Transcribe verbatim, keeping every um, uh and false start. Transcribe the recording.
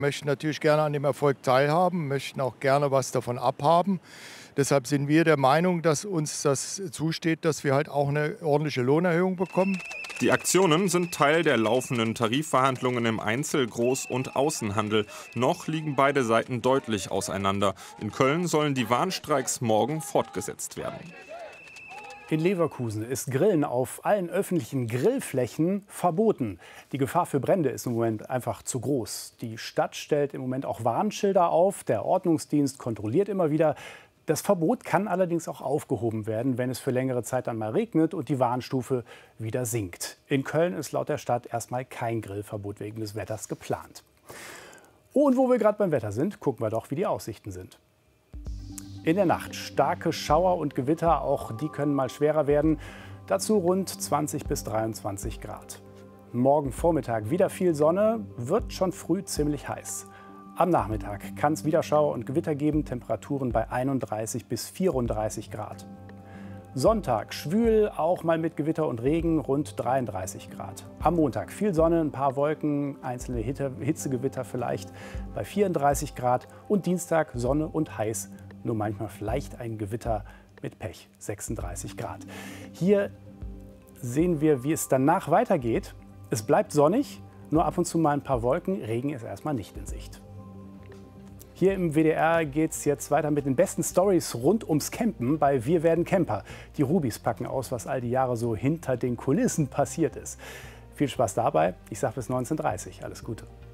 Möchten natürlich gerne an dem Erfolg teilhaben, möchten auch gerne was davon abhaben. Deshalb sind wir der Meinung, dass uns das zusteht, dass wir halt auch eine ordentliche Lohnerhöhung bekommen. Die Aktionen sind Teil der laufenden Tarifverhandlungen im Einzel-, Groß- und Außenhandel. Noch liegen beide Seiten deutlich auseinander. In Köln sollen die Warnstreiks morgen fortgesetzt werden. In Leverkusen ist Grillen auf allen öffentlichen Grillflächen verboten. Die Gefahr für Brände ist im Moment einfach zu groß. Die Stadt stellt im Moment auch Warnschilder auf. Der Ordnungsdienst kontrolliert immer wieder. Das Verbot kann allerdings auch aufgehoben werden, wenn es für längere Zeit dann mal regnet und die Warnstufe wieder sinkt. In Köln ist laut der Stadt erstmal kein Grillverbot wegen des Wetters geplant. Und wo wir gerade beim Wetter sind, gucken wir doch, wie die Aussichten sind. In der Nacht starke Schauer und Gewitter, auch die können mal schwerer werden. Dazu rund zwanzig bis dreiundzwanzig Grad. Morgen Vormittag wieder viel Sonne, wird schon früh ziemlich heiß. Am Nachmittag kann es wieder Schauer und Gewitter geben, Temperaturen bei einunddreißig bis vierunddreißig Grad. Sonntag schwül, auch mal mit Gewitter und Regen, rund dreiunddreißig Grad. Am Montag viel Sonne, ein paar Wolken, einzelne Hitzegewitter vielleicht bei vierunddreißig Grad. Und Dienstag Sonne und heiß, nur manchmal vielleicht ein Gewitter mit Pech, sechsunddreißig Grad. Hier sehen wir, wie es danach weitergeht. Es bleibt sonnig, nur ab und zu mal ein paar Wolken, Regen ist erstmal nicht in Sicht. Hier im W D R geht es jetzt weiter mit den besten Stories rund ums Campen bei Wir werden Camper. Die Rubis packen aus, was all die Jahre so hinter den Kulissen passiert ist. Viel Spaß dabei. Ich sage bis neunzehn Uhr dreißig. Alles Gute.